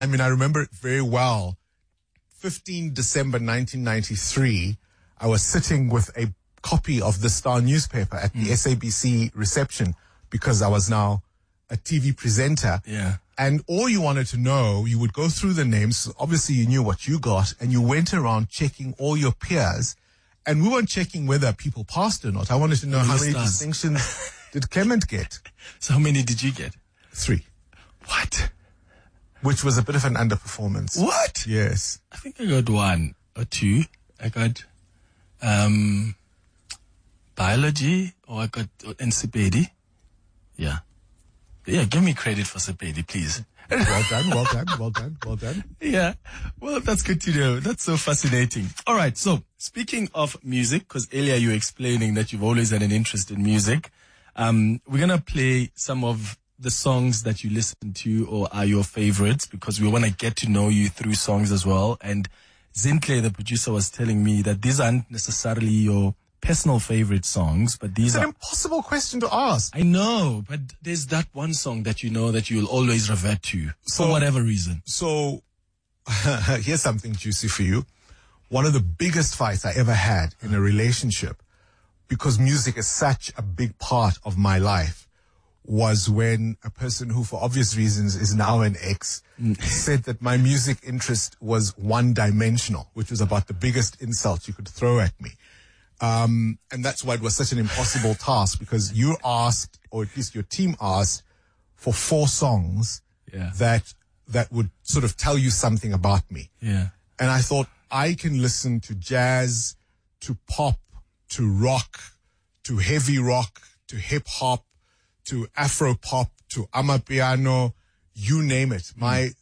I mean, I remember it very well. 15 December 1993, I was sitting with a copy of the Star newspaper at the SABC reception because I was now a TV presenter. Yeah. And all you wanted to know, you would go through the names. Obviously, you knew what you got, and you went around checking all your peers. And we weren't checking whether people passed or not. I wanted to know how many distinctions did Clement get. So how many did you get? 3. What? Which was a bit of an underperformance. What? Yes. I think I got 1 or 2. I got biology, or I got Nsipedi. Yeah. Yeah, give me credit for Sepedi, please. Well done, well done, well done, well done. Yeah. Well, that's good to know. That's so fascinating. All right. So speaking of music, because earlier you were explaining that you've always had an interest in music, we're going to play some of the songs that you listen to or are your favorites, because we want to get to know you through songs as well. And Zintle, the producer, was telling me that these aren't necessarily your personal favorite songs, but these are... It's an impossible question to ask. I know, but there's that one song that you know that you'll always revert to for whatever reason. So, here's something juicy for you. One of the biggest fights I ever had in a relationship, because music is such a big part of my life, was when a person who, for obvious reasons, is now an ex, said that my music interest was one-dimensional, which was about the biggest insult you could throw at me. And that's why it was such an impossible task, because you asked, or at least your team asked, for 4 songs that would sort of tell you something about me. Yeah. And I thought, I can listen to jazz, to pop, to rock, to heavy rock, to hip hop, to Afro pop, to amapiano, you name it.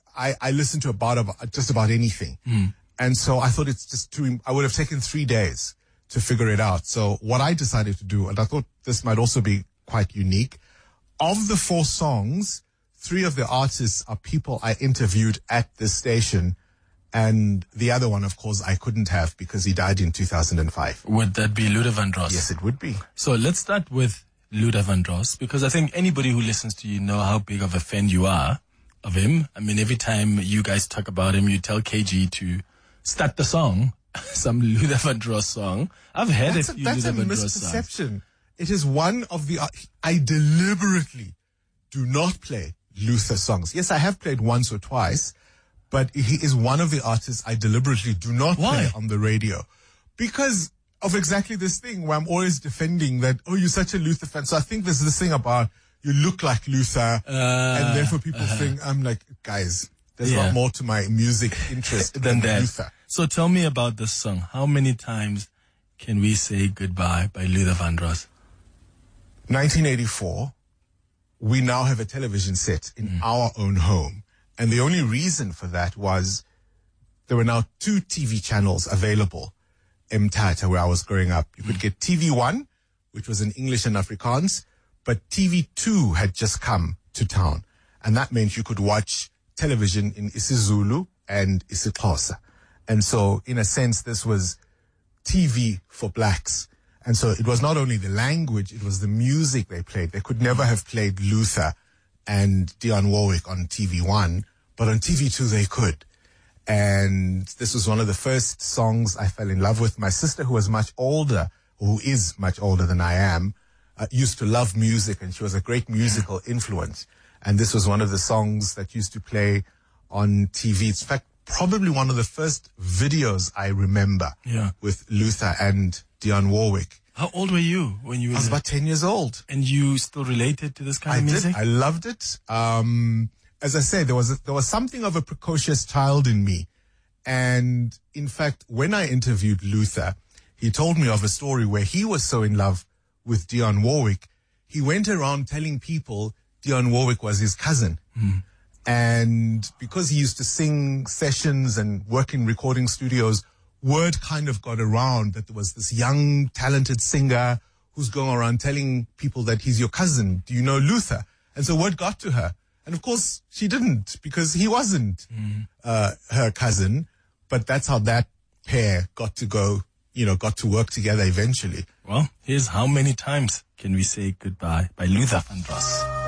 I listen to just about anything. And so I thought it's just I would have taken 3 days to figure it out. So what I decided to do, and I thought this might also be quite unique, of the 4 songs, 3 of the artists are people I interviewed at this station, and the other one, of course, I couldn't have because he died in 2005. Would that be Luther Vandross? Yes, it would be. So let's start with Luther Vandross, because I think anybody who listens to you know how big of a fan you are of him. I mean, every time you guys talk about him, you tell KG to start the song, some Luther Vandross song. I've heard a few Luther Vandross songs. That's a misperception. It is one of the... I deliberately do not play Luther songs. Yes, I have played once or twice, but he is one of the artists I deliberately do not play on the radio. Because of exactly this thing where I'm always defending that, oh, you're such a Luther fan. So I think there's this thing about you look like Luther, and therefore people think, I'm like, guys, there's a lot more to my music interest than Luther. So tell me about this song. How many times can we say goodbye by Luther Vandross? 1984, we now have a television set in our own home. And the only reason for that was there were now 2 TV channels available in Mthatha, where I was growing up. You could get TV1, which was in English and Afrikaans, but TV2 had just come to town. And that meant you could watch television in isiZulu and isiXhosa. And so, in a sense, this was TV for blacks. And so it was not only the language, it was the music they played. They could never have played Luther and Dionne Warwick on TV1, but on TV2 they could. And this was one of the first songs I fell in love with. My sister, who was much older, who is much older than I am, used to love music, and she was a great musical influence. And this was one of the songs that used to play on TV. In fact, probably one of the first videos I remember with Luther and Dionne Warwick. How old were you when you were... I was about 10 years old. And you still related to this kind of music? I loved it. As I said, there was something of a precocious child in me. And in fact, when I interviewed Luther, he told me of a story where he was so in love with Dionne Warwick, he went around telling people Dionne Warwick was his cousin. And because he used to sing sessions and work in recording studios, word kind of got around that there was this young, talented singer who's going around telling people that he's your cousin. Do you know Luther? And so word got to her. And of course, she didn't, because he wasn't her cousin. But that's how that pair got to work together eventually. Well, here's How Many Times Can We Say Goodbye by Luther Vandross.